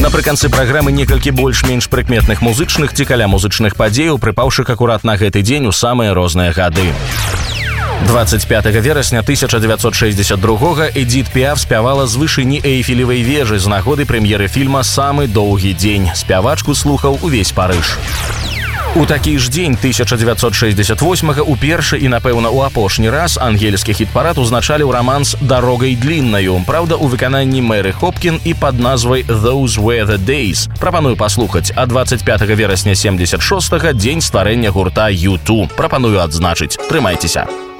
Напрыканцы праграмы некалькі больш-менш прыкметных музычных ці каля музычных падзеяў, прыпаўшых акурат на гэты дзень у самыя розныя гады. 25 верасня 1962 Эдит Піаф спявала з вышыні Эйфелевай вежы з нагоды прэм'еры фільма «Самы доўгі дзень». Спявачку слухаў увесь Парыж. У такі ж дзень 1968-га упершы і, напэўна, у апошні раз ангельскі хіт-парад узначаліў раманс «Дарогай дліннаю», праўда, у выкананні Мэры Хопкін і пад назвай «Those were the days». Прапаную паслухаць, а 25 верасня 76-га дзень стварэння гурта U2. Прапаную адзначыць. Трымайцеся.